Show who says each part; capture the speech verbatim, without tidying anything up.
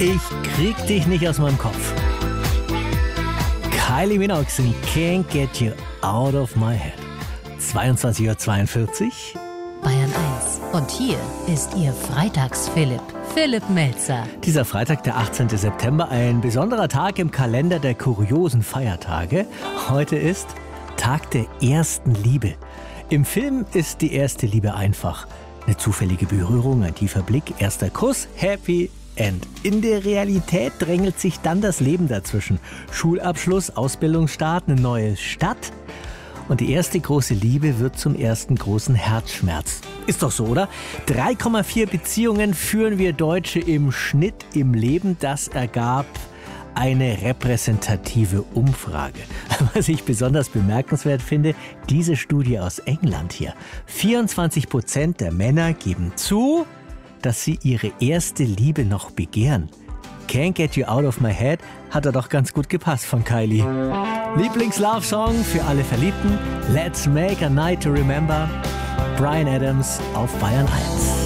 Speaker 1: Ich krieg dich nicht aus meinem Kopf. Kylie Minogue singt Can't Get You Out of My Head. zweiundzwanzig Uhr zweiundvierzig.
Speaker 2: Bayern eins. Und hier ist Ihr Freitags-Philipp, Philipp Melzer.
Speaker 1: Dieser Freitag, der achtzehnte September, ein besonderer Tag im Kalender der kuriosen Feiertage. Heute ist Tag der ersten Liebe. Im Film ist die erste Liebe einfach. Eine zufällige Berührung, ein tiefer Blick, erster Kuss, Happy End. In der Realität drängelt sich dann das Leben dazwischen. Schulabschluss, Ausbildungsstart, eine neue Stadt. Und die erste große Liebe wird zum ersten großen Herzschmerz. Ist doch so, oder? drei Komma vier Beziehungen führen wir Deutsche im Schnitt im Leben. Das ergab eine repräsentative Umfrage. Was ich besonders bemerkenswert finde, diese Studie aus England hier. vierundzwanzig Prozent der Männer geben zu, dass sie ihre erste Liebe noch begehren. Can't Get You Out of My Head hat er doch ganz gut gepasst von Kylie. Lieblings-Love-Song für alle Verliebten. Let's Make a Night to Remember. Bryan Adams auf Bayern eins.